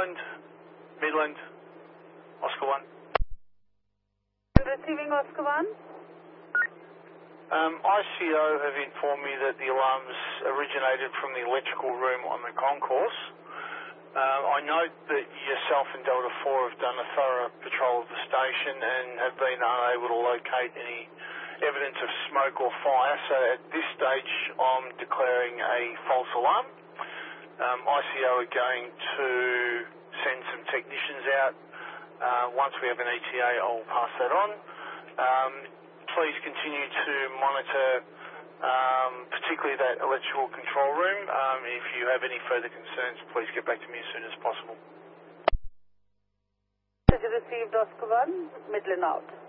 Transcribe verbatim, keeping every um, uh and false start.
Midland, Midland, Oscar one. Receiving Oscar one. Um, I C O have informed me that the alarms originated from the electrical room on the concourse. Uh, I note that yourself and Delta four have done a thorough patrol of the station and have been unable to locate any evidence of smoke or fire, so at this stage I'm declaring a false alarm. Um, I C O are going to send some technicians out. Uh, once we have an E T A, I'll pass that on. Um, please continue to monitor um, particularly that electrical control room. Um, if you have any further concerns, please get back to me as soon as possible. Received Oscar one, Midland out.